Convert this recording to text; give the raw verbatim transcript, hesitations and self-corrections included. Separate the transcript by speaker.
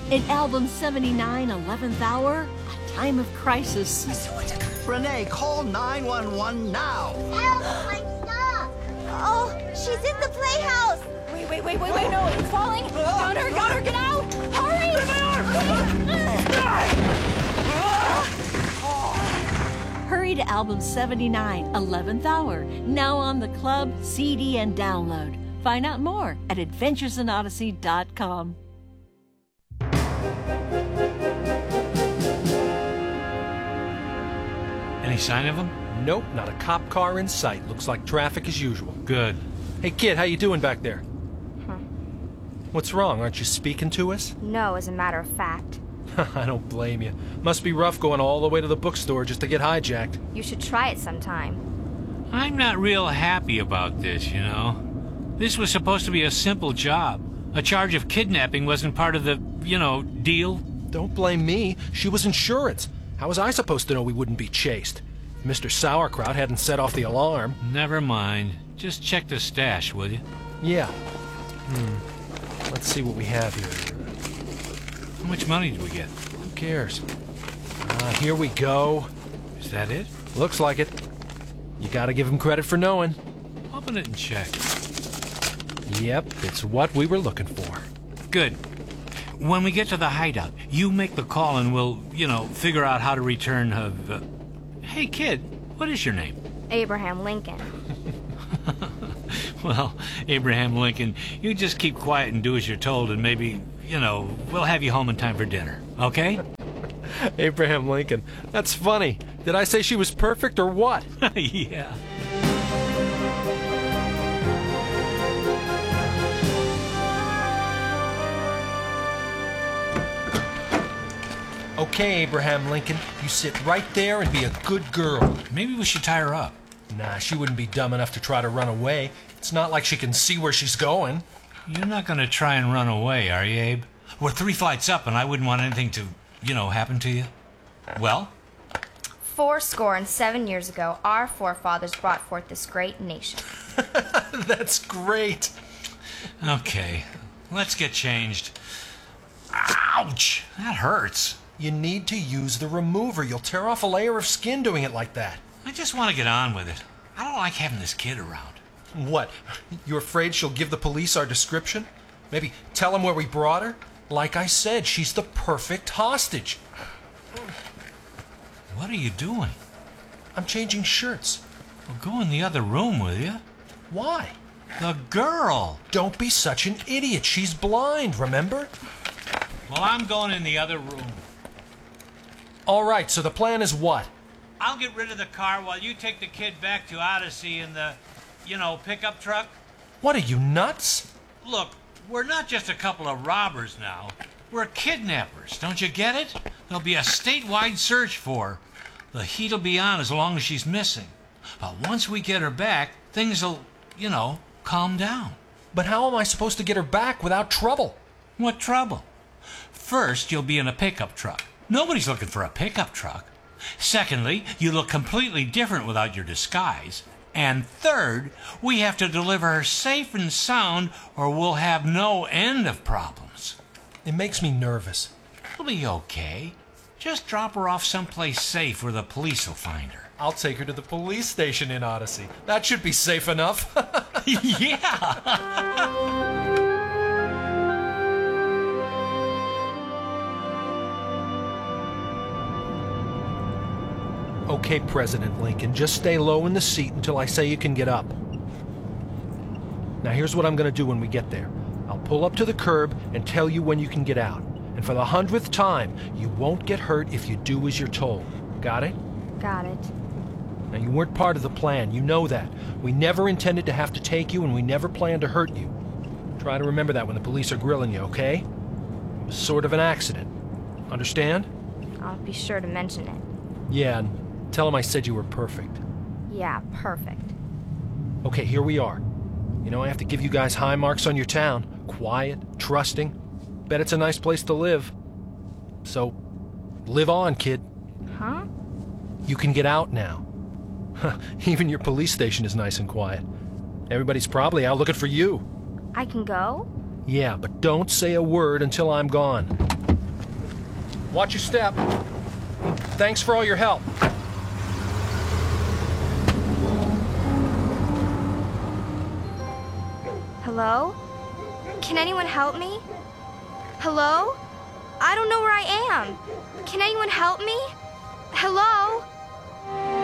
Speaker 1: In album seventy-nine, eleventh hour, a time of crisis.
Speaker 2: Renee, call nine one one now.
Speaker 3: Help, my stuff. Oh, she's in the playhouse.
Speaker 4: Wait, wait, wait, wait, wait, no, it's falling. Got her, got her, get out. Hurry.
Speaker 1: Hurry to album seventy-nine, eleventh hour, now on the club, C D, and download. Find out more at adventures in odyssey dot com.
Speaker 5: Any sign of him?
Speaker 6: Nope, not a cop car in sight. Looks like traffic as usual.
Speaker 5: Good.
Speaker 6: Hey, kid, how you doing back there?
Speaker 7: Huh.
Speaker 6: What's wrong? Aren't you speaking to us?
Speaker 7: No, as a matter of fact.
Speaker 6: I don't blame you. Must be rough going all the way to the bookstore just to get hijacked.
Speaker 7: You should try it sometime.
Speaker 5: I'm not real happy about this, you know. This was supposed to be a simple job. A charge of kidnapping wasn't part of the, you know, deal.
Speaker 6: Don't blame me. She was insurance. How was I supposed to know we wouldn't be chased? Mister Sauerkraut hadn't set off the alarm.
Speaker 5: Never mind. Just check the stash, will you?
Speaker 6: Yeah. Hmm. Let's see what we have here.
Speaker 5: How much money did we get?
Speaker 6: Who cares? Uh, here we go.
Speaker 5: Is that it?
Speaker 6: Looks like it. You gotta give him credit for knowing.
Speaker 5: Open it and check.
Speaker 6: Yep, it's what we were looking for.
Speaker 5: Good. When we get to the hideout, you make the call and we'll, you know, figure out how to return her. Uh... Hey, kid, what is your name?
Speaker 7: Abraham Lincoln.
Speaker 5: Well, Abraham Lincoln, you just keep quiet and do as you're told, and maybe, you know, we'll have you home in time for dinner, okay?
Speaker 6: Abraham Lincoln. That's funny. Did I say she was perfect or what?
Speaker 5: Yeah.
Speaker 6: Okay, Abraham Lincoln, you sit right there and be a good girl.
Speaker 5: Maybe we should tie her up.
Speaker 6: Nah, she wouldn't be dumb enough to try to run away. It's not like she can see where she's going.
Speaker 5: You're not going to try and run away, are you, Abe? We're three flights up, and I wouldn't want anything to, you know, happen to you. Well?
Speaker 7: Four score and seven years ago, our forefathers brought forth this great nation.
Speaker 6: That's great.
Speaker 5: Okay, let's get changed. Ouch! That hurts.
Speaker 6: You need to use the remover. You'll tear off a layer of skin doing it like that.
Speaker 5: I just want to get on with it. I don't like having this kid around.
Speaker 6: What? You're afraid she'll give the police our description? Maybe tell them where we brought her? Like I said, she's the perfect hostage.
Speaker 5: What are you doing?
Speaker 6: I'm changing shirts.
Speaker 5: Well, go in the other room, will you?
Speaker 6: Why?
Speaker 5: The girl!
Speaker 6: Don't be such an idiot. She's blind, remember?
Speaker 5: Well, I'm going in the other room.
Speaker 6: All right, so the plan is what?
Speaker 5: I'll get rid of the car while you take the kid back to Odyssey in the, you know, pickup truck.
Speaker 6: What, are you nuts?
Speaker 5: Look, we're not just a couple of robbers now. We're kidnappers, don't you get it? There'll be a statewide search for her. The heat'll be on as long as she's missing. But once we get her back, things'll, you know, calm down.
Speaker 6: But how am I supposed to get her back without trouble?
Speaker 5: What trouble? First, you'll be in a pickup truck. Nobody's looking for a pickup truck. Secondly, you look completely different without your disguise. And third, we have to deliver her safe and sound or we'll have no end of problems.
Speaker 6: It makes me nervous.
Speaker 5: It'll be okay. Just drop her off someplace safe where the police will find her.
Speaker 6: I'll take her to the police station in Odyssey. That should be safe enough.
Speaker 5: Yeah!
Speaker 6: Okay, President Lincoln, just stay low in the seat until I say you can get up. Now here's what I'm going to do when we get there. I'll pull up to the curb and tell you when you can get out. And for the hundredth time, you won't get hurt if you do as you're told. Got it?
Speaker 7: Got it.
Speaker 6: Now, you weren't part of the plan. You know that. We never intended to have to take you, and we never planned to hurt you. Try to remember that when the police are grilling you, okay? It was sort of an accident. Understand?
Speaker 7: I'll be sure to mention it.
Speaker 6: Yeah, and tell them I said you were perfect.
Speaker 7: Yeah, perfect.
Speaker 6: Okay, here we are. You know, I have to give you guys high marks on your town. Quiet, trusting. Bet it's a nice place to live. So, live on, kid.
Speaker 7: Huh?
Speaker 6: You can get out now. Even your police station is nice and quiet. Everybody's probably out looking for you.
Speaker 7: I can go?
Speaker 6: Yeah, but don't say a word until I'm gone. Watch your step. Thanks for all your help.
Speaker 7: Hello? Can anyone help me? Hello? I don't know where I am. Can anyone help me? Hello?